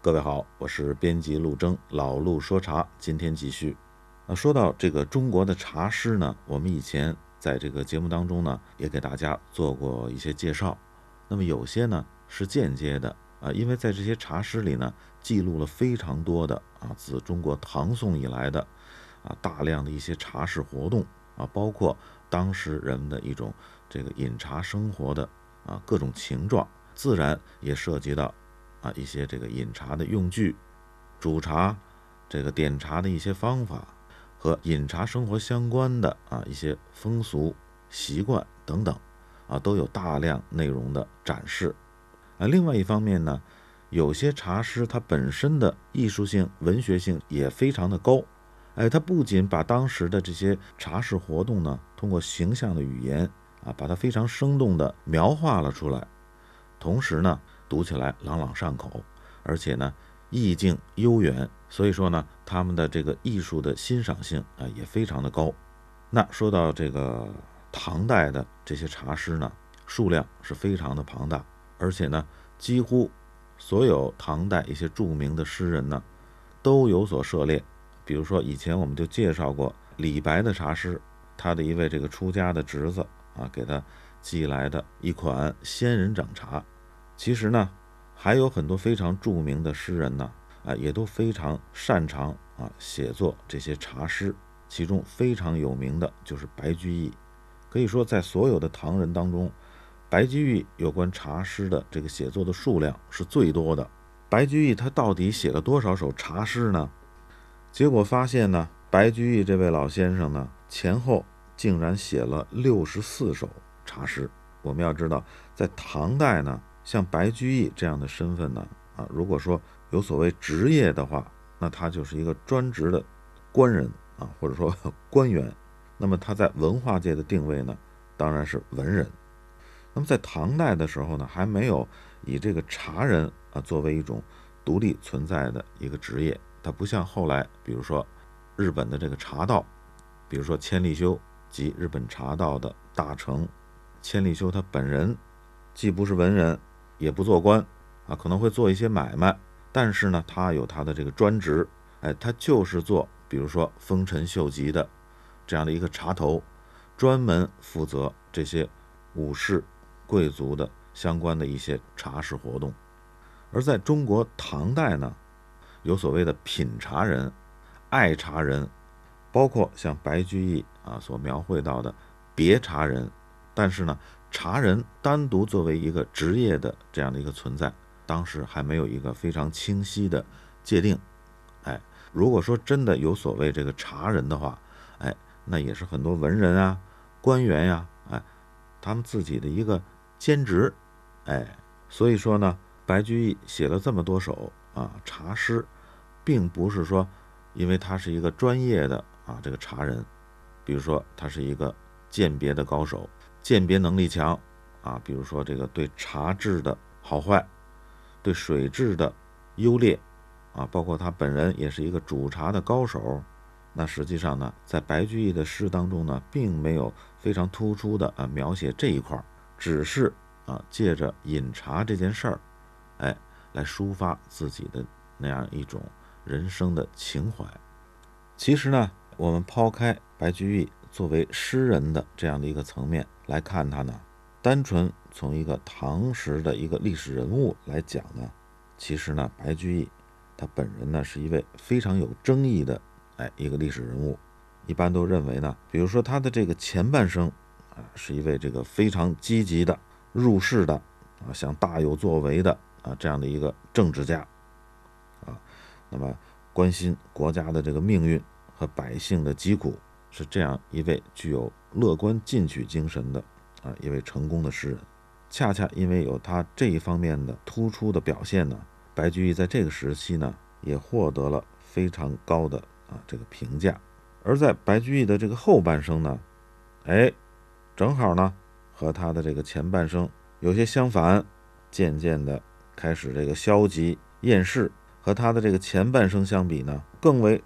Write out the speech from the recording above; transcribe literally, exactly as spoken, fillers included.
各位好，我是编辑陆征，老陆说茶，今天继续。啊，说到这个中国的茶诗呢，我们以前在这个节目当中呢，也给大家做过一些介绍。那么有些呢是间接的啊，因为在这些茶诗里呢，记录了非常多的啊，自中国唐宋以来的啊大量的一些茶事活动啊，包括当时人们的一种这个饮茶生活的啊各种情状，自然也涉及到啊一些这个饮茶的用具、煮茶、这个点茶的一些方法和饮茶生活相关的啊一些风俗习惯等等啊，都有大量内容的展示。啊，另外一方面呢，有些茶诗它本身的艺术性、文学性也非常的高。哎，它不仅把当时的这些茶事活动呢，通过形象的语言啊，把它非常生动的描画了出来，同时呢，读起来朗朗上口，而且呢，意境悠远，所以说呢，他们的这个艺术的欣赏性啊也非常的高。那说到这个唐代的这些茶诗呢，数量是非常的庞大，而且呢，几乎所有唐代一些著名的诗人呢，都有所涉猎。比如说以前我们就介绍过李白的茶诗，他的一位这个出家的侄子啊，给他寄来的一款仙人掌茶。其实呢，还有很多非常著名的诗人呢，啊，也都非常擅长啊写作这些茶诗。其中非常有名的就是白居易，可以说在所有的唐人当中，白居易有关茶诗的这个写作的数量是最多的。白居易他到底写了多少首茶诗呢？结果发现呢，白居易这位老先生呢，前后竟然写了六十四首茶诗。我们要知道，在唐代呢，像白居易这样的身份呢，啊，如果说有所谓职业的话，那他就是一个专职的官人啊，或者说官员。那么他在文化界的定位呢，当然是文人。那么在唐代的时候呢，还没有以这个茶人啊作为一种独立存在的一个职业。它不像后来，比如说日本的这个茶道，比如说千利休及日本茶道的大成。千利休他本人既不是文人，也不做官啊，可能会做一些买卖，但是呢，他有他的这个专职，哎，他就是做比如说丰臣秀吉的这样的一个茶头，专门负责这些武士贵族的相关的一些茶事活动。而在中国唐代呢，有所谓的品茶人、爱茶人，包括像白居易啊所描绘到的别茶人。但是呢，茶人单独作为一个职业的这样的一个存在，当时还没有一个非常清晰的界定。哎，如果说真的有所谓这个茶人的话，哎，那也是很多文人啊、官员呀、啊，哎，他们自己的一个兼职。哎，所以说呢，白居易写了这么多首啊茶诗，并不是说因为他是一个专业的啊这个茶人，比如说他是一个鉴别的高手，鉴别能力强啊，比如说这个对茶质的好坏，对水质的优劣啊，包括他本人也是一个煮茶的高手。那实际上呢，在白居易的诗当中呢，并没有非常突出的啊描写这一块，只是啊借着饮茶这件事儿，哎，来抒发自己的那样一种人生的情怀。其实呢，我们抛开白居易作为诗人的这样的一个层面来看他呢，单纯从一个唐时的一个历史人物来讲呢，其实呢，白居易他本人呢是一位非常有争议的哎一个历史人物。一般都认为呢，比如说他的这个前半生啊，是一位这个非常积极的入世的啊，想大有作为的啊这样的一个政治家啊，那么关心国家的这个命运和百姓的疾苦，是这样一位具有乐观进取精神的啊一位成功的诗人。恰恰因为有他这一方面的突出的表现呢，白居易在这个时期呢也获得了非常高的啊这个评价。而在白居易的这个后半生呢，哎，正好呢和他的这个前半生有些相反，渐渐的开始这个消极厌世，和他的这个前半生相比呢，更为